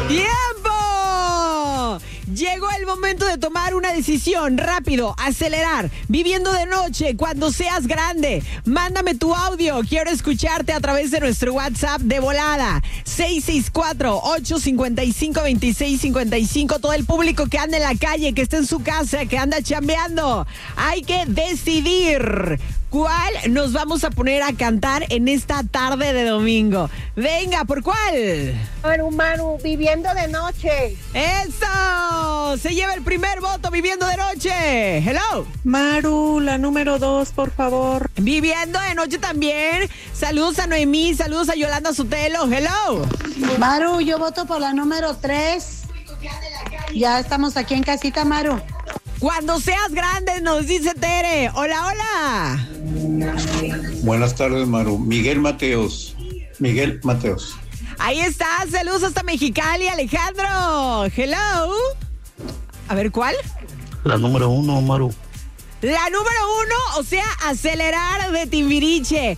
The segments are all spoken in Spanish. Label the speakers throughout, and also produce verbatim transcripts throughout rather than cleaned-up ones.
Speaker 1: ¡Tiempo! Llegó el momento de tomar una decisión. Rápido, acelerar. Viviendo de noche, cuando seas grande. Mándame tu audio. Quiero escucharte a través de nuestro WhatsApp de volada. seis seis cuatro, ocho cinco cinco, dos seis cinco cinco. Todo el público que anda en la calle, que está en su casa, que anda chambeando. Hay que decidir cuál nos vamos a poner a cantar en esta tarde de domingo. Venga, ¿por cuál?
Speaker 2: Manu, Manu, Viviendo de Noche.
Speaker 1: ¡Eso! Se lleva el primer voto, Viviendo de Noche. Hello.
Speaker 3: Maru, la número dos, por favor.
Speaker 1: Viviendo de Noche también. Saludos a Noemí, saludos a Yolanda Sotelo. Hello.
Speaker 4: Maru, yo voto por la número tres. Ya estamos aquí en casita, Maru.
Speaker 1: Cuando seas grande, nos dice Tere. Hola, hola.
Speaker 5: Buenas tardes, Maru. Miguel Mateos. Miguel Mateos.
Speaker 1: Ahí está, saludos hasta Mexicali, Alejandro. Hello. A ver, ¿cuál?
Speaker 6: La número uno, Maru.
Speaker 1: La número uno, o sea, Acelerar de Timbiriche.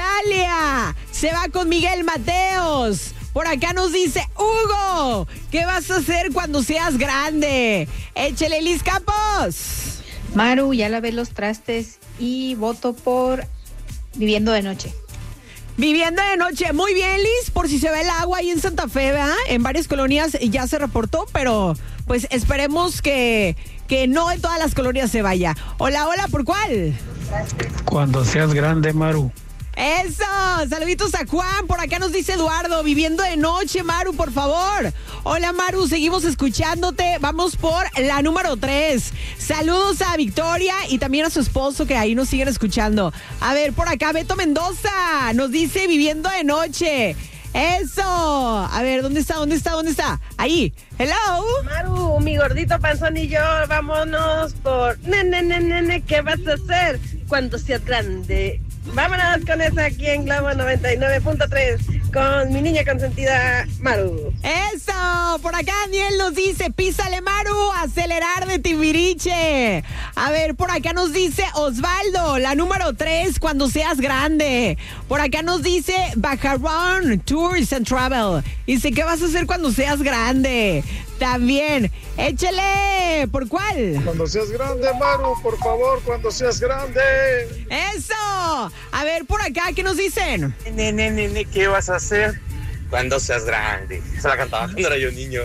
Speaker 1: Dalia se va con Miguel Mateos. Por acá nos dice Hugo, ¿qué vas a hacer cuando seas grande? Échele, Liz Campos.
Speaker 7: Maru, ya lavé los trastes y voto por Viviendo de Noche.
Speaker 1: Viviendo de Noche, muy bien, Liz, por si se ve el agua ahí en Santa Fe, ¿verdad? En varias colonias ya se reportó, pero pues esperemos que, que no en todas las colonias se vaya. Hola, hola, ¿por cuál?
Speaker 6: Cuando seas grande, Maru.
Speaker 1: ¡Eso! Saluditos a Juan, por acá nos dice Eduardo, Viviendo de Noche, Maru, por favor. Hola, Maru, seguimos escuchándote. Vamos por la número tres. Saludos a Victoria y también a su esposo que ahí nos siguen escuchando. A ver, por acá Beto Mendoza nos dice Viviendo de Noche. ¡Eso! A ver, ¿dónde está? ¿Dónde está? ¿Dónde está? Ahí. ¡Hello!
Speaker 2: Maru, mi gordito panzón y yo, vámonos por... Nene, nene, nene, ¿qué vas a hacer cuando seas grande? Vámonos con esa aquí en Globo noventa y nueve punto tres con mi niña consentida, Maru.
Speaker 1: ¡Eso! Por acá Daniel nos dice, písale, Maru, Acelerar de Timbiriche. A ver, por acá nos dice Osvaldo, la número tres, Cuando seas grande. Por acá nos dice Bajarón, Tours and Travel. Dice, ¿qué vas a hacer cuando seas grande? También, échele, ¿por cuál?
Speaker 8: Cuando seas grande, Maru, por favor, cuando seas grande.
Speaker 1: ¡Eso! A ver, por acá, ¿qué nos dicen?
Speaker 9: Nene, nene, ¿qué vas a hacer cuando seas grande? Se la cantaba cuando era yo niño.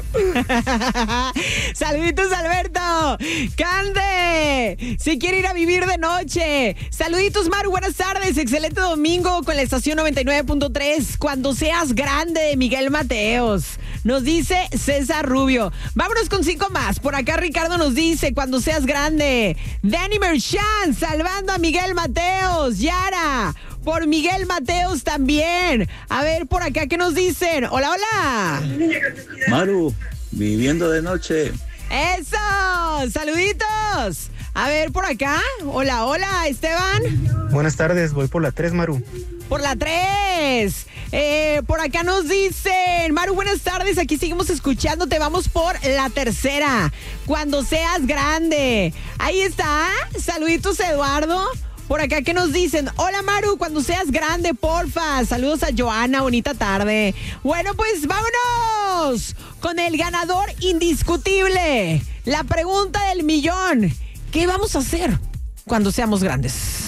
Speaker 1: Saluditos, Alberto. Cande, si quiere ir a vivir de noche. Saluditos, Maru, buenas tardes. Excelente domingo con la estación noventa y nueve punto tres. Cuando seas grande, de Miguel Mateos. Nos dice César Rubio. Vámonos con cinco más. Por acá Ricardo nos dice, cuando seas grande. Danny Merchan, salvando a Miguel Mateos. Yara, por Miguel Mateos también. A ver, por acá, ¿qué nos dicen? Hola, hola.
Speaker 10: Maru, Viviendo de Noche.
Speaker 1: ¡Eso! ¡Saluditos! A ver, por acá. Hola, hola, Esteban.
Speaker 11: Buenas tardes, voy por la tres, Maru.
Speaker 1: Por la tres. Eh, por acá nos dicen, Maru, buenas tardes, aquí seguimos escuchándote, vamos por la tercera. Cuando seas grande. Ahí está. Saluditos, Eduardo. Por acá, ¿qué nos dicen? Hola, Maru, cuando seas grande, porfa. Saludos a Joana, bonita tarde. Bueno, pues vámonos con el ganador indiscutible. La pregunta del millón. ¿Qué vamos a hacer cuando seamos grandes?